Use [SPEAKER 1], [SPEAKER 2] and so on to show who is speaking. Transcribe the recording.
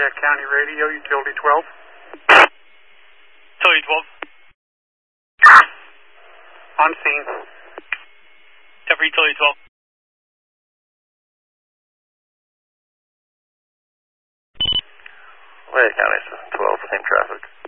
[SPEAKER 1] Lafayette County Radio, Utility 12.
[SPEAKER 2] Utility 12.
[SPEAKER 1] On scene.
[SPEAKER 2] Temper Utility 12.
[SPEAKER 3] Lafayette County, 12, same traffic.